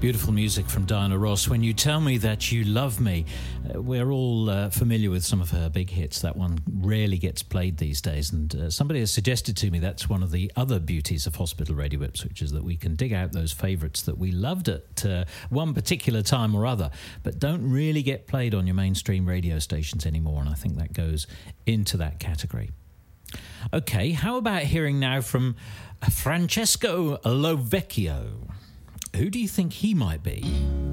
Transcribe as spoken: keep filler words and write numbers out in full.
Beautiful music from Diana Ross. When You Tell Me That You Love Me. Uh, we're all uh, familiar with some of her big hits. That one rarely gets played these days. And uh, somebody has suggested to me that's one of the other beauties of Hospital Radio Ipswich, is that we can dig out those favourites that we loved at uh, one particular time or other, but don't really get played on your mainstream radio stations anymore. And I think that goes into that category. Okay, how about hearing now from Francesco Lovecchio? Who do you think he might be?